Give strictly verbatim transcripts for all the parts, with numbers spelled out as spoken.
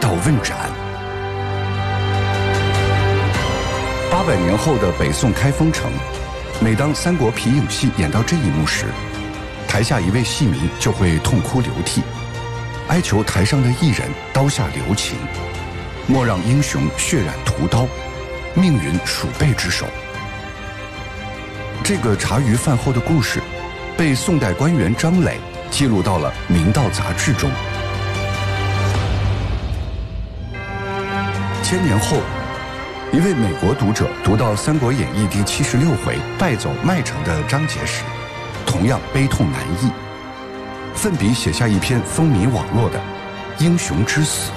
要问斩。八百年后的北宋开封城，每当三国皮影戏演到这一幕时，台下一位戏迷就会痛哭流涕，哀求台上的艺人刀下留情，莫让英雄血染屠刀，命运鼠辈之手。这个茶余饭后的故事，被宋代官员张磊记录到了《明道》杂志中。千年后，一位美国读者读到《三国演义》第七十六回败走麦城的章节时，同样悲痛难抑，奋笔写下一篇风靡网络的《英雄之死》。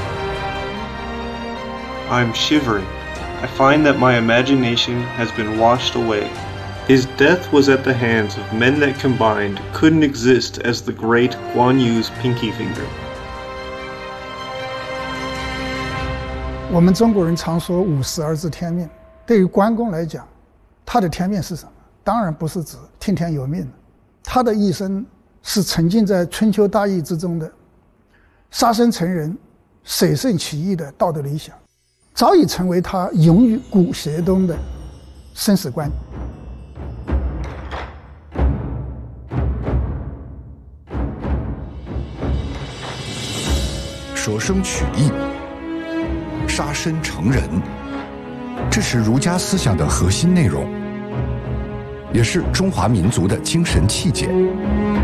I'm shivering. I find that my imagination has been washed away. His death was at the hands of men that combined couldn't exist as the great Guan Yu's pinky finger. 我们中国人常说五十而知天命，对于关公来讲，他的天命是什么？当然不是指听天由命，他的一生是沉浸在春秋大义之中的，杀身成仁、舍圣起义的道德理想，早已成为他永于骨血中的生死观。 舍生取义，杀身成仁，这是儒家思想的核心内容，也是中华民族的精神气节。